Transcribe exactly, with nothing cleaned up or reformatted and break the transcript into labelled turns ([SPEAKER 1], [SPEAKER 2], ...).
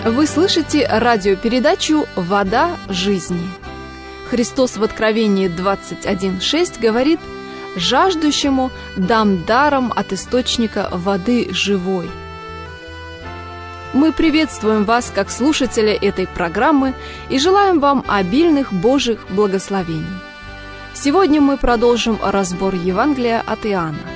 [SPEAKER 1] Вы слышите радиопередачу «Вода жизни». Христос в Откровении двадцать один шесть говорит: «Жаждущему дам даром от источника воды живой». Мы приветствуем вас как слушателя этой программы и желаем вам обильных Божьих благословений. Сегодня мы продолжим разбор Евангелия от Иоанна.